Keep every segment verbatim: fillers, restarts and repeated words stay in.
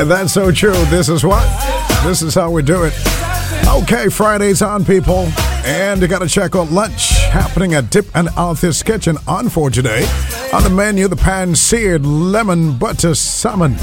And that's so true. This is what? This is how we do it. Okay, Friday's on, people. And you got to check out lunch happening at Dip and Althis Kitchen on for today. On the menu, the pan-seared lemon butter salmon.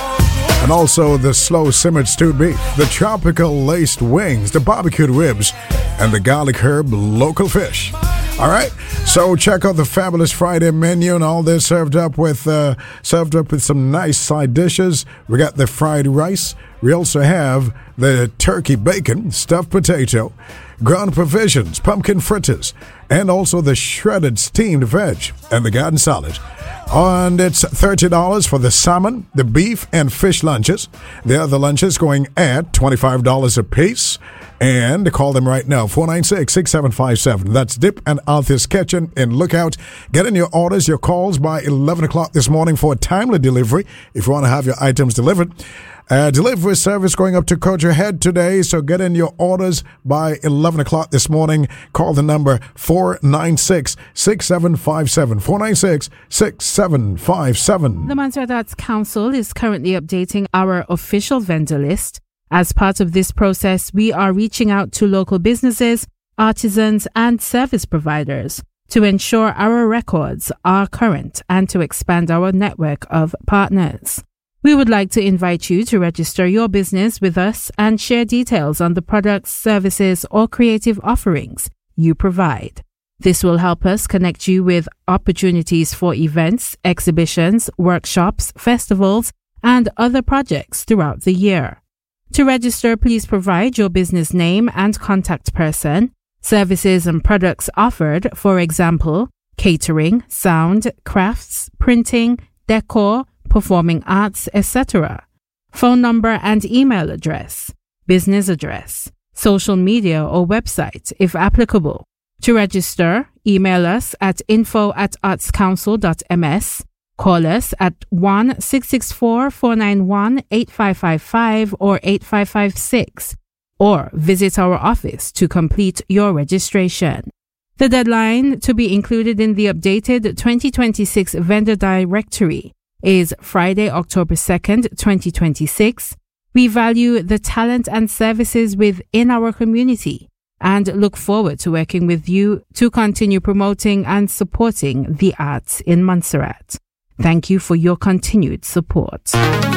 And also the slow simmered stewed beef, the tropical laced wings, the barbecued ribs, and the garlic herb local fish. All right, so check out the fabulous Friday menu, and all this served up with uh, served up with some nice side dishes. We got the fried rice. We also have the turkey bacon, stuffed potato, ground provisions, pumpkin fritters, and also the shredded steamed veg and the garden salad. And it's thirty dollars for the salmon, the beef, and fish lunches. The other lunches going at twenty-five dollars a piece. And call them right now, four nine six, six seven five seven. That's Dip and Althis Kitchen in Lookout. Get in your orders, your calls by eleven o'clock this morning for a timely delivery if you want to have your items delivered. Uh, delivery service going up to Culture Head today, so get in your orders by eleven o'clock this morning. Call the number four nine six, six seven five seven, four nine six, six seven five seven. The Montserrat Arts Council is currently updating our official vendor list. As part of this process, we are reaching out to local businesses, artisans, and service providers to ensure our records are current and to expand our network of partners. We would like to invite you to register your business with us and share details on the products, services, or creative offerings you provide. This will help us connect you with opportunities for events, exhibitions, workshops, festivals, and other projects throughout the year. To register, please provide your business name and contact person, services and products offered, for example, catering, sound, crafts, printing, decor, performing arts, et cetera. Phone number and email address, business address, social media or website, if applicable. To register, email us at info at artscouncil.ms. Call us at one six six four, four nine one, eight five five five or eight five five six, or visit our office to complete your registration. The deadline to be included in the updated twenty twenty-six vendor directory is Friday, October second, twenty twenty-six. We value the talent and services within our community and look forward to working with you to continue promoting and supporting the arts in Montserrat. Thank you for your continued support.